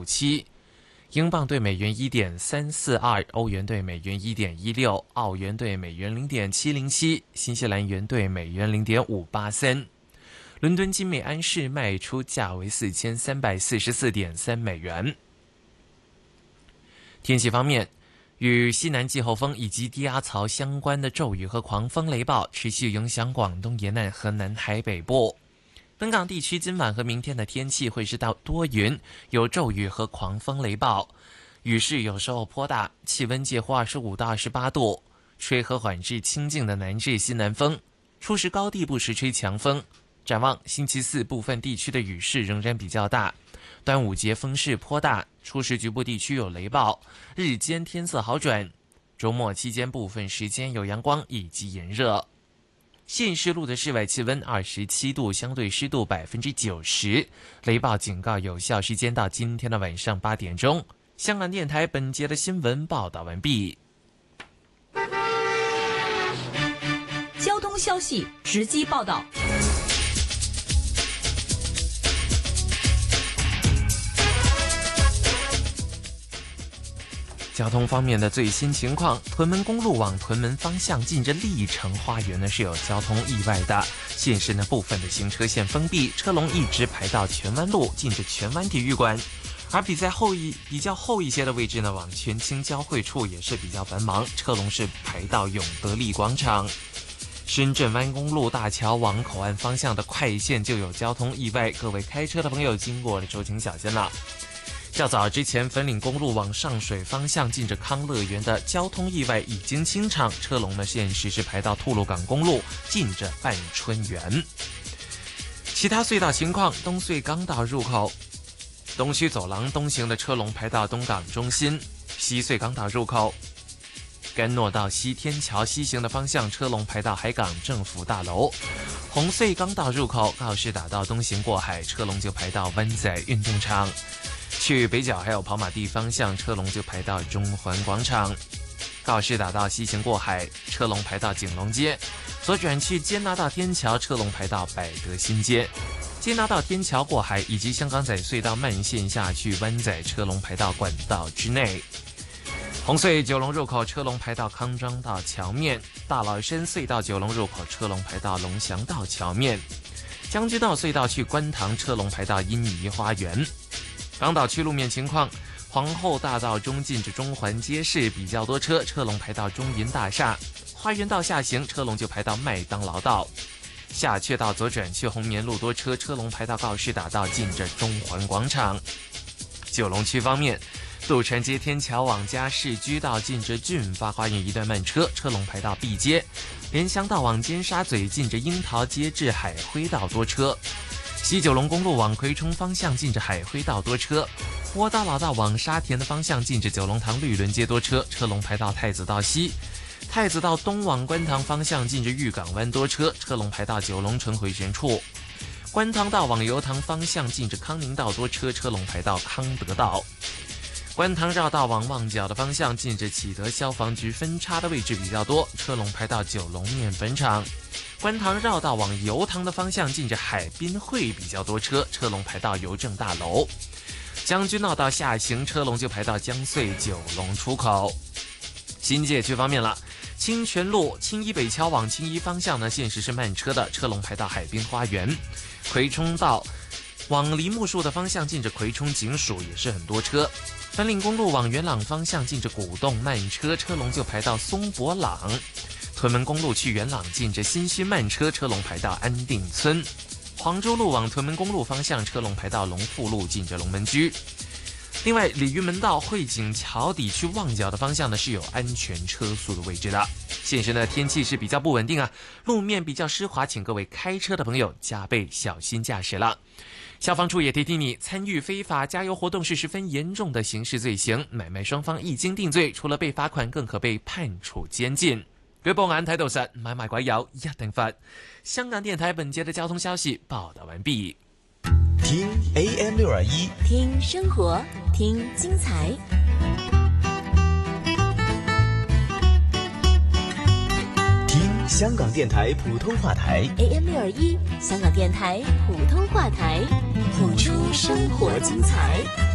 1.57，英镑对美元1.342，欧元对美元1.16，澳元对美元0.707，新西兰元对美元0.583。伦敦金美安士卖出价为4344.3美元。天气方面，与西南季候风以及低压槽相关的骤雨和狂风雷暴持续影响广东沿岸和南海北部。本港地区今晚和明天的天气会是多云，有骤雨和狂风雷暴，雨势有时候颇大，气温介乎25到28度，吹和缓至清劲的南至西南风，初时高地不时吹强风。展望星期四，部分地区的雨势仍然比较大，端午节风势颇大，初时局部地区有雷暴，日间天色好转，周末期间部分时间有阳光以及炎热。现时录的室外气温27度，相对湿度90%，雷暴警告有效时间到今天的晚上8点钟。香港电台本节的新闻报道完毕。 交通消息直击报道。 交通方面的最新情况，屯门公路往屯门方向近着丽城花园呢是有交通意外的，现时呢部分的行车线封闭，车龙一直排到荃湾路近着荃湾体育馆，而比较后一些的位置呢，往荃青交汇处也是比较繁忙，车龙是排到永德利广场。深圳湾公路大桥往口岸方向的快线就有交通意外，各位开车的朋友经过的时候请小心了。较早之前，粉岭公路往上水方向近着康乐园的交通意外已经清场，车龙呢现时是排到吐露港公路近着半春园。其他隧道情况，东隧港岛入口东区走廊东行的车龙排到东港中心，西隧港岛入口甘诺道西天桥西行的方向车龙排到海港政府大楼，红隧港岛入口告士打道东行过海车龙就排到湾仔运动场，去北角还有跑马地方向车龙就排到中环广场，告士打道西行过海车龙排到景隆街，左转去坚拿道天桥车龙排到百德新街，坚拿道天桥过海以及香港仔隧道慢线下去湾仔车龙排到管道之内，红隧九龙入口车龙排到康庄道桥面，大老山隧道九龙入口车龙排到龙翔道桥面，将军道隧道去观塘车龙排到欣怡花园。港岛区路面情况，皇后大道中近至中环街市比较多车，车龙排到中银大厦，花园道下行车龙就排到麦当劳道，下阙道左转去红棉路多车，车龙排到告士打道近着中环广场。九龙区方面，渡船街天桥往嘉市居道近着俊发花园一段慢车，车龙排到碧街，莲香道往尖沙咀近着樱桃街至海辉道多车，西九龙公路往葵涌方向近着海辉道多车，窝道老道往沙田的方向近着九龙塘绿伦街多车，车龙排到太子道西，太子道东往观塘方向近着裕港湾多车，车龙排到九龙城回旋处，观塘道往油塘方向近着康宁道多车，车龙排到康德道，观塘绕道往旺角的方向近着启德消防局分叉的位置比较多，车龙排到九龙面粉厂，观塘绕道往油塘的方向近着海滨会比较多车，车龙排到邮政大楼，将军澳道下行车龙就排到江隧九龙出口。新界区方面了，清泉路青衣北桥往青衣方向呢现时是慢车的，车龙排到海滨花园，葵涌道往梨木树的方向近着葵涌警署也是很多车，粉岭公路往元朗方向近着古洞慢车，车龙就排到松柏朗，屯门公路去元朗近着新墟慢车，车龙排到安定村，黄州路往屯门公路方向车龙排到龙富路近着龙门居。另外，鲤鱼门道汇景桥底去旺角的方向呢是有安全车速的位置的。现时呢天气是比较不稳定啊，路面比较湿滑，请各位开车的朋友加倍小心驾驶了。消防处也提醒你，参与非法加油活动是十分严重的刑事罪行，买卖双方一经定罪，除了被罚款，更可被判处监禁。舉報眼睇到實，買賣鬼友一定罰。香港電台本節的交通消息報道完畢。 聽 AM621， 听生活，听精彩。 听香港電台普通話台 AM621，香港電台普通話台，谱出生活精彩。